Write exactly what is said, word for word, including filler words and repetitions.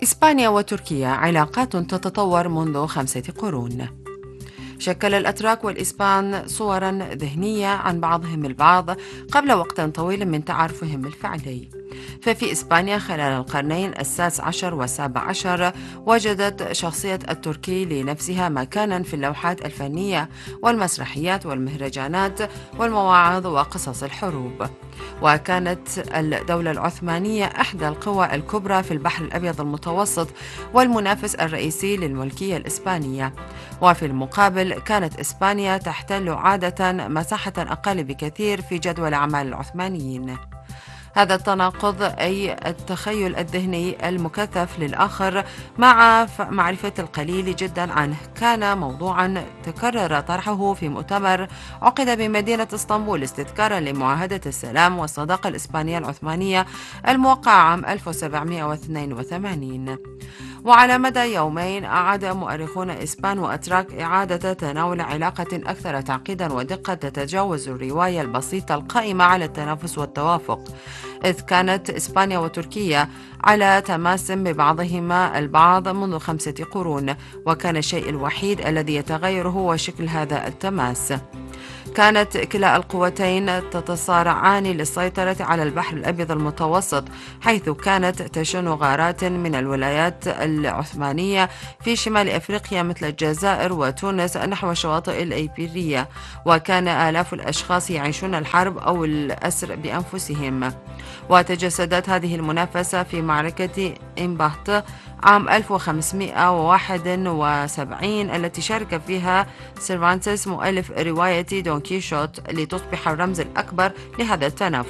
إسبانيا وتركيا علاقات تتطور منذ خمسة قرون. شكل الأتراك والإسبان صورا ذهنية عن بعضهم البعض قبل وقت طويل من تعارفهم الفعلي. ففي إسبانيا خلال القرنين السادس عشر والسابع عشر وجدت شخصية التركي لنفسها مكانا في اللوحات الفنية والمسرحيات والمهرجانات والمواعظ وقصص الحروب. وكانت الدولة العثمانية إحدى القوى الكبرى في البحر الأبيض المتوسط والمنافس الرئيسي للملكية الإسبانية. وفي المقابل كانت إسبانيا تحتل عادة مساحة أقل بكثير في جدول أعمال العثمانيين. هذا التناقض أي التخيل الذهني المكثف للآخر مع معرفة القليل جدا عنه كان موضوعا تكرر طرحه في مؤتمر عقد بمدينة اسطنبول استذكارا لمعاهدة السلام والصداقة الإسبانية العثمانية الموقعة عام ألف وسبعمائة واثنين وثمانين. وعلى مدى يومين أعاد مؤرخون إسبان وأتراك إعادة تناول علاقة أكثر تعقيدا ودقة تتجاوز الرواية البسيطة القائمة على التنافس والتوافق، إذ كانت إسبانيا وتركيا على تماس ببعضهما البعض منذ خمسة قرون، وكان الشيء الوحيد الذي يتغير هو شكل هذا التماس. كانت كلا القوتين تتصارعان للسيطرة على البحر الأبيض المتوسط، حيث كانت تشن غارات من الولايات العثمانية في شمال أفريقيا مثل الجزائر وتونس نحو شواطئ الإيبيرية، وكان آلاف الأشخاص يعيشون الحرب أو الأسر بأنفسهم. وتجسدت هذه المنافسة في معركة إمباهت عام ألف وخمسمائة وواحد وسبعين التي شارك فيها سيرفانتس مؤلف رواية دون كيشوت لتصبح الرمز الأكبر لهذا التنافس.